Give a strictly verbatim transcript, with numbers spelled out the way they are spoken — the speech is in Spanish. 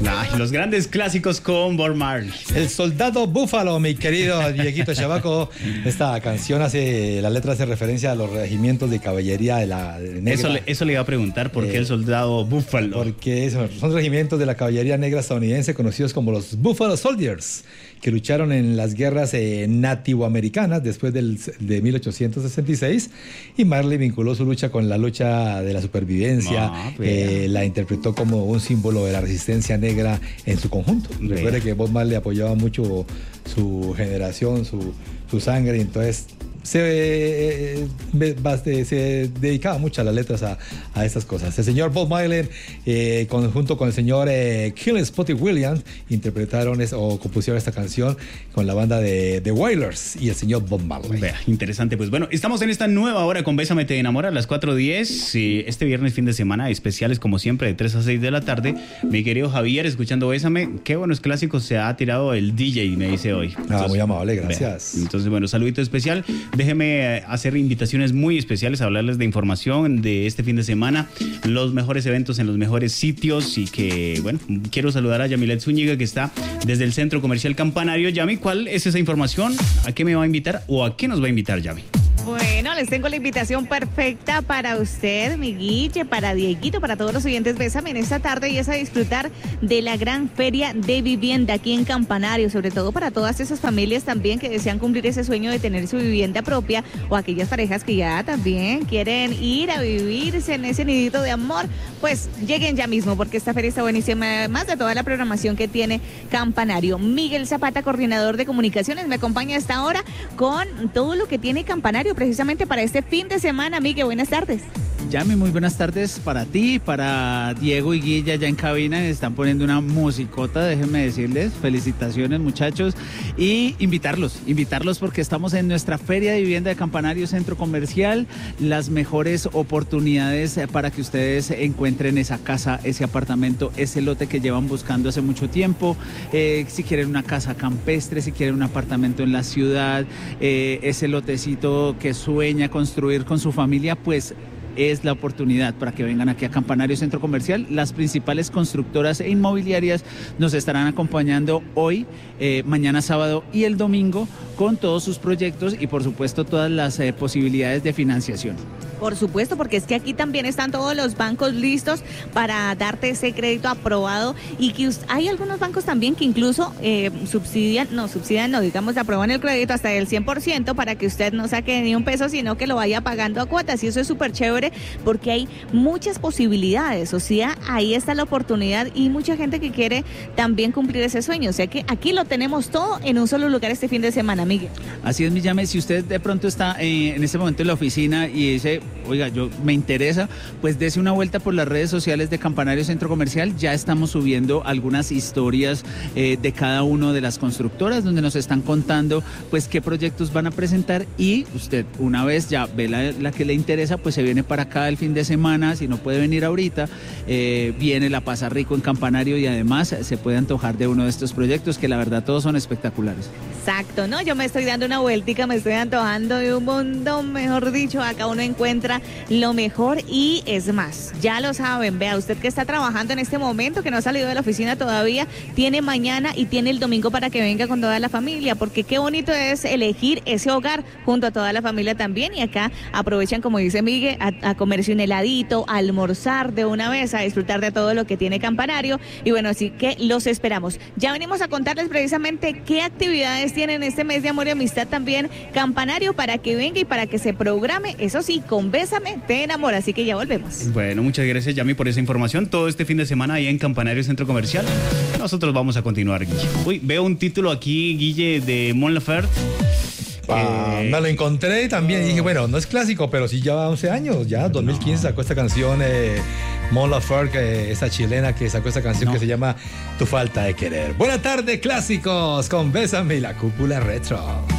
Ay, los grandes clásicos con Bob Marley. El soldado búfalo, mi querido Dieguito Chavaco. Esta canción hace, la letra hace referencia a los regimientos de caballería de la de negra. Eso le, eso le iba a preguntar, ¿por qué eh, el soldado búfalo? Porque son, son regimientos de la caballería negra estadounidense conocidos como los Buffalo Soldiers, que lucharon en las guerras eh, nativoamericanas después del, de mil ochocientos sesenta y seis, y Marley vinculó su lucha con la lucha de la supervivencia, ah, eh, la interpretó como un símbolo de la resistencia negra en su conjunto. Vea. Recuerde que Bob Marley apoyaba mucho su generación, su, su sangre, entonces se, eh, se dedicaba mucho a las letras a, a estas cosas. El señor Bob Marley, eh, con, junto con el señor eh, Kill Spotty Williams, interpretaron es, o compusieron esta canción con la banda de The Wailers y el señor Bob Marley. Vea, interesante. Pues bueno, estamos en esta nueva hora con Bésame Te Enamora a las cuatro diez. Eh, este viernes, fin de semana, especiales como siempre de tres a seis de la tarde. Mi querido Javier, escuchando Bésame, qué buenos clásicos se ha tirado el D J, me dice hoy. Entonces, ah, muy amable, gracias. Vea. Entonces, bueno, saludito especial. Déjeme hacer invitaciones muy especiales, hablarles de información de este fin de semana, los mejores eventos en los mejores sitios, y que, bueno, quiero saludar a Yamilet Zúñiga, que está desde el Centro Comercial Campanario. Yami, ¿cuál es esa información? ¿A qué me va a invitar o a qué nos va a invitar, Yami? Bueno, les tengo la invitación perfecta para usted, mi Guille, para Dieguito, para todos los oyentes Bésame en esta tarde, y es a disfrutar de la gran feria de vivienda aquí en Campanario, sobre todo para todas esas familias también que desean cumplir ese sueño de tener su vivienda propia, o aquellas parejas que ya también quieren ir a vivirse en ese nidito de amor. Pues lleguen ya mismo, porque esta feria está buenísima, además de toda la programación que tiene Campanario. Miguel Zapata, coordinador de comunicaciones, me acompaña a esta hora con todo lo que tiene Campanario precisamente para este fin de semana. Miguel, buenas tardes. Yami, muy buenas tardes para ti, para Diego y Guilla ya en cabina, están poniendo una musicota, déjenme decirles, felicitaciones muchachos, y invitarlos, invitarlos porque estamos en nuestra Feria de Vivienda de Campanario Centro Comercial, las mejores oportunidades para que ustedes encuentren esa casa, ese apartamento, ese lote que llevan buscando hace mucho tiempo, eh, si quieren una casa campestre, si quieren un apartamento en la ciudad, eh, ese lotecito que sueña construir con su familia, pues es la oportunidad para que vengan aquí a Campanario Centro Comercial. Las principales constructoras e inmobiliarias nos estarán acompañando hoy, eh, mañana sábado y el domingo con todos sus proyectos y por supuesto todas las eh, posibilidades de financiación. Por supuesto, porque es que aquí también están todos los bancos listos para darte ese crédito aprobado, y que hay algunos bancos también que incluso eh, subsidian, no, subsidian, no, digamos, aprueban el crédito hasta el cien por ciento para que usted no saque ni un peso, sino que lo vaya pagando a cuotas, y eso es súper chévere porque hay muchas posibilidades, o sea, ahí está la oportunidad y mucha gente que quiere también cumplir ese sueño, o sea que aquí lo tenemos todo en un solo lugar este fin de semana, Miguel. Así es, mi Llame, si usted de pronto está eh, en este momento en la oficina y dice, oiga, yo me interesa, pues dése una vuelta por las redes sociales de Campanario Centro Comercial. Ya estamos subiendo algunas historias eh, de cada una de las constructoras donde nos están contando pues qué proyectos van a presentar, y usted una vez ya ve la, la que le interesa, pues se viene para acá el fin de semana. Si no puede venir ahorita, eh, viene, la pasa rico en Campanario y además se puede antojar de uno de estos proyectos que la verdad todos son espectaculares. Exacto, ¿no? Yo me estoy dando una vueltica, me estoy antojando de un montón, mejor dicho, acá uno encuentra lo mejor, y es más, ya lo saben, vea, usted que está trabajando en este momento, que no ha salido de la oficina todavía, tiene mañana y tiene el domingo para que venga con toda la familia, porque qué bonito es elegir ese hogar junto a toda la familia también, y acá aprovechan, como dice Miguel, a, a comerse un heladito, a almorzar de una vez, a disfrutar de todo lo que tiene Campanario, y bueno, así que los esperamos. Ya venimos a contarles precisamente qué actividades tienen este mes de amor y amistad también Campanario, para que venga y para que se programe, eso sí, con Bésame Te Enamora, así que ya volvemos. Bueno, muchas gracias, Yami, por esa información. Todo este fin de semana ahí en Campanario Centro Comercial. Nosotros vamos a continuar, Guille. Uy, veo un título aquí, Guille, de Mon Laferte. Ah, eh, me lo encontré también y dije, bueno, no es clásico, pero sí lleva once años, ya dos mil quince no. Sacó esta canción, eh, Mon Laferte, eh, esa chilena que sacó esta canción no. que se llama Tu Falta de Querer. Buena tarde, clásicos, con Bésame y la Cúpula Retro.